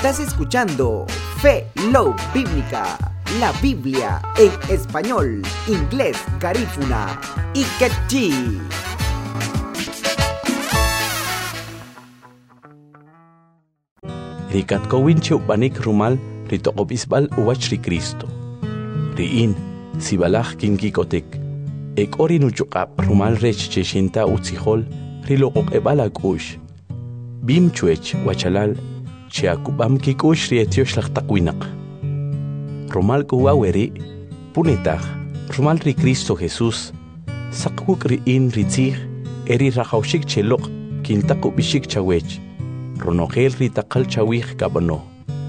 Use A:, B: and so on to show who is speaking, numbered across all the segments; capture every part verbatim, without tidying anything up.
A: Estás escuchando Fe Love Bíblica, la Biblia en español, inglés, garífuna y quechí.
B: Rikat kowinche upanik rumal ritokobisbal uwach ri Cristo. Riin sibalaj kinkikotek. Ek ori nuchukap rumal rech cheshinta utzihol rilokok ebalak ush. Bim chuech wachalal chiakubam kikush rietiosh lachtakwinak. Rumal kuwaweri punetach rumal ri Cristo Jesús sakwuk riin ritzih eri rajaushik chelok kintakubishik chawech. Ronogel ritakal chawih kabano.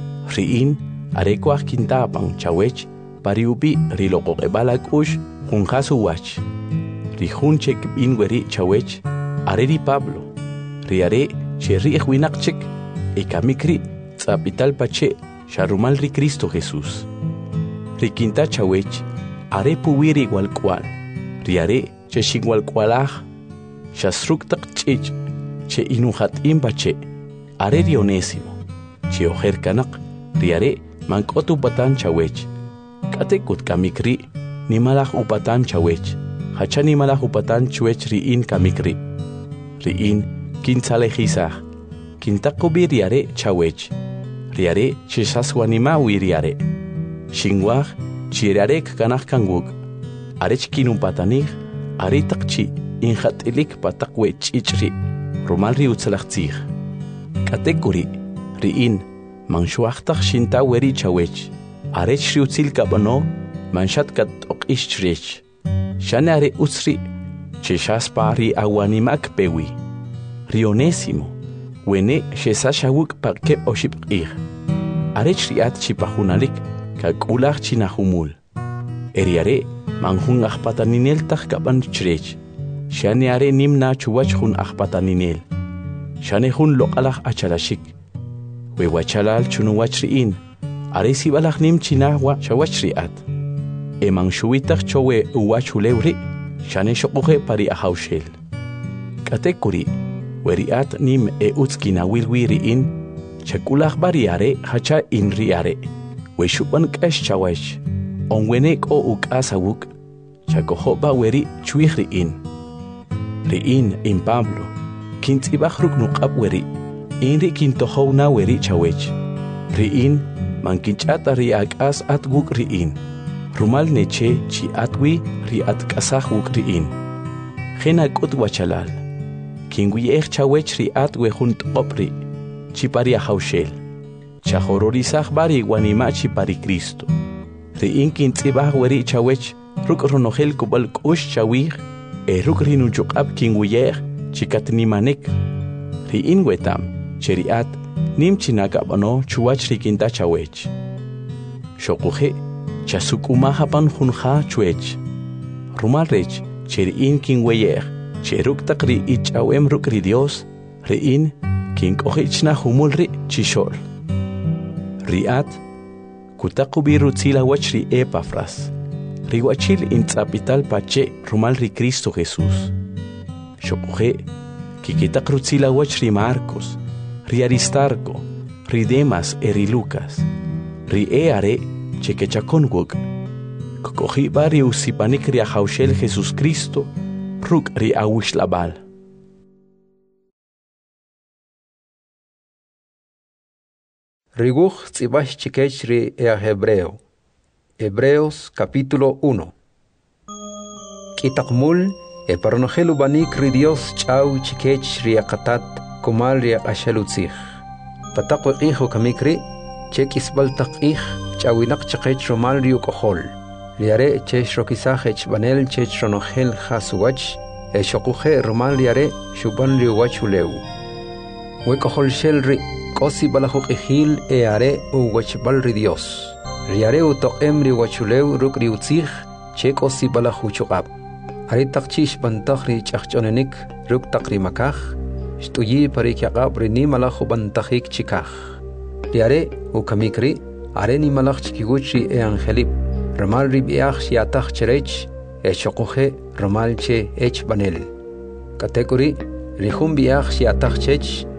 B: Riin arekwah kintapang chawech pariubi rilokok ebalak ush junjasu wach. Rijunchek binweri chawech areri Pablo. Riare cherri ejwinakchek ekamikri tzapital pache sharumal ri Cristo Jesús. Rikinta chawech are puwiri igual cual. Riare cheshigual cualaj shasruktak chich che inuhat imbache. Are Dionésimo, che ojer kanak, riare mankotu upatan chawech. Katekut kamikri, ni malach upatan chawech. Hacha ni malach upatan chwech riin kamikri. Riin kintzalejizah. Kintakubi riare chawech. Riare chesaswanimawi riare. Shingwaj chirarek kanak kangwug. Arech kinumpatanij, are takchi injatilik patakwech ichri. Rumal riutzalachtzij. Katekuri, riin, manshuachtak shinta weri chawech. Arech riutzil kabano, manshat kat ok ishrech. Shane are utsri, cheshaspa ri awanimak pewi. Rionésimo, wene shesashawuk parke oshipqir. Arech riat chipahunalik, kakulach chinahumul. Eriare, manjun achpataninel tak kaban chrech. Shane are nimna chuwach hun achpataninel. Shanehun lokalaj achalashik. We wachalal chunuwach riin. Aresi balaj nim chinahwa shawach riat. Eman shuwitak chowe uwach ulewri. Shane shokuhe pari ahaushel. Katekuri. Weriat nim e utskinawilwi riin. Chakulaj bariare hacha in riare. We shupan kash chawach. Onwenek o ukasawuk. Chakohoba weri chuich riin. Riin in Pablo. Kintzibajruk nuqab weri, inri kintohowna weri chawech. Riin, mankinchata riakas atguk riin. Rumal neche chi atwi riat kasahuk riin. Genakut wachalal. Kinguiech chawech riat wejunt opri, chiparia haushel. Chahororizah bari wanima chipari Cristo. Riin kintzibaj weri chawech, ruk ronogel kubal kush chawih, e ruk rinuchukab kinguiech, chikat nimanek. Riin wetam, cheriat, nim chinagabano chuwach rikinta chawech. Shokuhe, chasukumahapan junja chuech. Rumalrech, cheriin kinweyer, cheruk takri ichawem rukri Dios, riin, kinkohichna humulri chishol. Riat, kutakubirutzila wachri Epafras. Riwachil intzapital pache rumal ri Cristo Jesús. Shokuhe, kikitak rutzila wach ri Marcos, ri Aristarco, ri Demas eri Lucas, ri eare chekechakongwug, kokohi bari usipanik ri ahaushel Jesus Cristo, ruk ri awishlabal.
C: Riguj tzibash chikech ri ea Hebreo. Hebreos capítulo uno. Kitakmul e paronogelu banik ri Dios chau chikech riakatat kumal riak ashalutzich. Patakwe iho kamikri, chek isbaltak ih, chawinak chakech romal riukohol. Riare chech rokisahech banel chech ronogel hasuwach, e shokuhe romal riare shuban riuwachuleu. Wekohol shel ri, kosi balahuk ihil e are uwachbal ri Dios. Riare utokem riuwachuleu ruk riutzich, chek osi balahuchukab. Aritak chish bantakri chachchonenik ruk takri makach, shtuyi parikyaqab rini malachu bantakik chikach. Riare ukamikri, are ni malach chikiguchi e angelip, ramal rib each shiatach cherech, e shokuhe ramal che ech banel. Katekuri, rihum biach shiatach chech,